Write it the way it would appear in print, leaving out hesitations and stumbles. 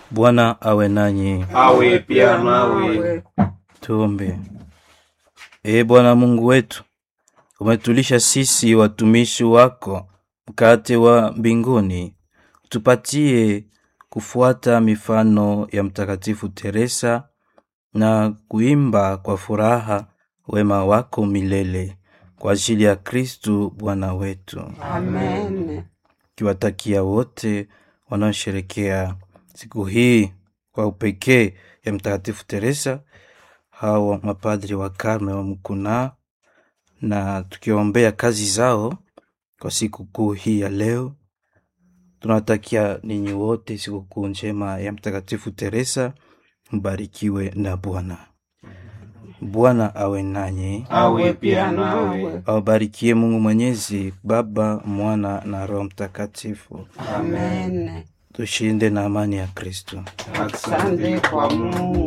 Bwana awe nanyi. Awe pia nawe. Tuombe. Bwana Mungu wetu, umetulisha sisi watumishi wako mkate wa mbinguni. Tupatie kufuata mifano ya Mtakatifu Teresa na kuimba kwa furaha wema wako milele, kwa ajili ya Kristo Bwana wetu. Amen. Kiwatakia wote wanaosherekea siku hii kwa upekee ya Mtakatifu Teresa, hawa mapadri wa Karme wa Mkuna, na tukiombea kazi zao kwa siku kuu hii ya leo. Tunawatakia ninyi wote siku kuu njema ya Mtakatifu Teresa. Mbarikiwe na Bwana. Bwana awe nanyi. Awe pia nawe. Awabarikie Mungu Mwenyezi, Baba, Mwana na Roho Mtakatifu. Amen. Tushinde na amani ya Kristo. Asante kwa Mungu.